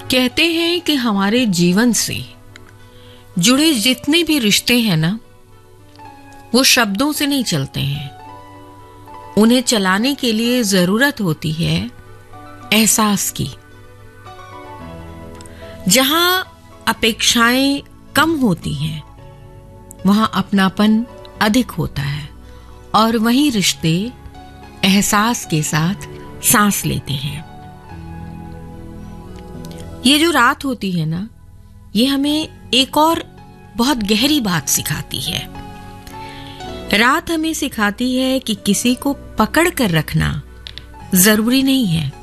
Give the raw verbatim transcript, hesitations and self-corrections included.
कहते हैं कि हमारे जीवन से जुड़े जितने भी रिश्ते हैं ना, वो शब्दों से नहीं चलते हैं। उन्हें चलाने के लिए जरूरत होती है एहसास की। जहां अपेक्षाएं कम होती हैं, वहां अपनापन अधिक होता है और वहीं रिश्ते एहसास के साथ सांस लेते हैं। ये जो रात होती है ना, ये हमें एक और बहुत गहरी बात सिखाती है। रात हमें सिखाती है कि किसी को पकड़ कर रखना जरूरी नहीं है,